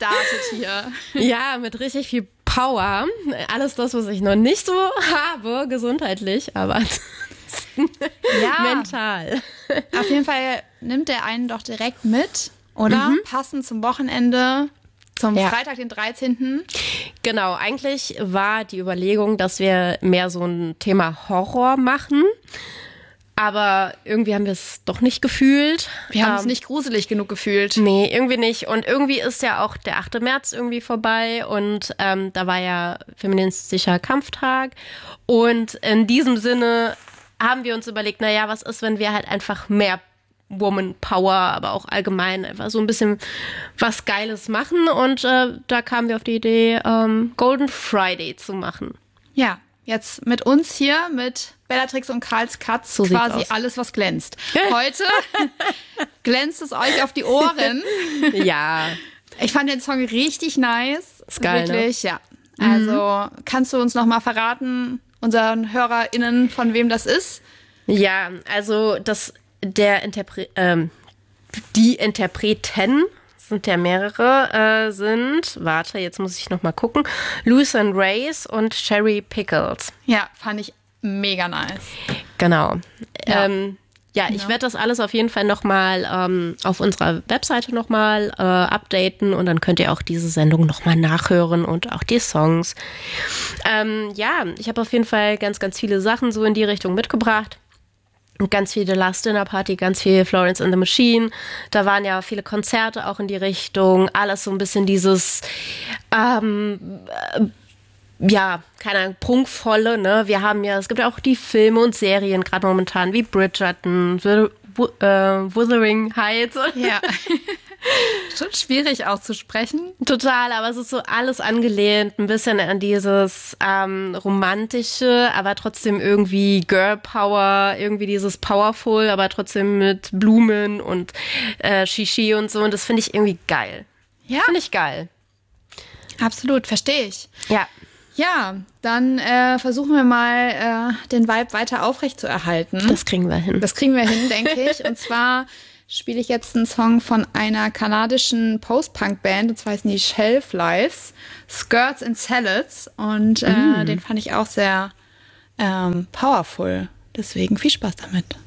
gestartet hier. Ja, mit richtig viel Power. Alles das, was ich noch nicht so habe, gesundheitlich, aber mental. Auf jeden Fall nimmt der einen doch direkt mit, oder? Passend zum Wochenende, zum Freitag, den 13. Genau, eigentlich war die Überlegung, dass wir mehr so ein Thema Horror machen. Aber irgendwie haben wir es doch nicht gefühlt. Wir haben es nicht gruselig genug gefühlt. Nee, irgendwie nicht. Und irgendwie ist ja auch der 8. März irgendwie vorbei und da war ja feministischer Kampftag. Und in diesem Sinne haben wir uns überlegt, naja, was ist, wenn wir halt einfach mehr Woman Power, aber auch allgemein einfach so ein bisschen was Geiles machen. Und da kamen wir auf die Idee, Golden Friday zu machen. Ja, jetzt mit uns hier, mit Bellatrix und Karls Katz, So quasi sieht's aus. alles, was glänzt. Heute glänzt es euch auf die Ohren. Ja. Ich fand den Song richtig nice. Ist geil, wirklich, ne? Ja. Also kannst du uns noch mal verraten, unseren HörerInnen, von wem das ist? Ja, also die Interpreten, sind ja mehrere, warte, jetzt muss ich noch mal gucken, Lucian Reyes und Sherry Pickles. Ja, fand ich mega nice. Genau. Ja. Ich werde das alles auf jeden Fall noch mal auf unserer Webseite noch mal updaten und dann könnt ihr auch diese Sendung noch mal nachhören und auch die Songs. Ich habe auf jeden Fall ganz, ganz viele Sachen so in die Richtung mitgebracht. Und ganz viele Last Dinner Party, ganz viel Florence and the Machine. Da waren ja viele Konzerte auch in die Richtung. Alles so ein bisschen dieses, keine Ahnung, prunkvolle, ne? Es gibt ja auch die Filme und Serien, gerade momentan, wie Bridgerton, Wuthering Heights. Ja. Schon schwierig auszusprechen. Total, aber es ist so alles angelehnt, ein bisschen an dieses romantische, aber trotzdem irgendwie Girl Power, irgendwie dieses Powerful, aber trotzdem mit Blumen und Shishi und so. Und das finde ich irgendwie geil. Ja. Finde ich geil. Absolut, verstehe ich. Ja. Ja, dann versuchen wir mal, den Vibe weiter aufrecht zu erhalten. Das kriegen wir hin. Das kriegen wir hin, denke ich. Und zwar spiele ich jetzt einen Song von einer kanadischen Post-Punk-Band, und zwar heißen die Shelf Lives, Skirts and Salads. Und den fand ich auch sehr powerful. Deswegen viel Spaß damit.